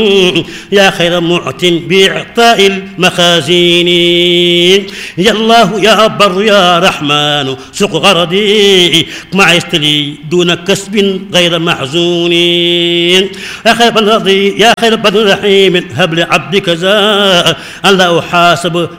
يا خير معت بإعطاء المخازين. يا الله يا بر يا رحمن سق غردي ما يستلي دون كسب غير محزون. يا خير بن رضي يا خير بن رحيم هب لعبدك زاء أن لا أحاسب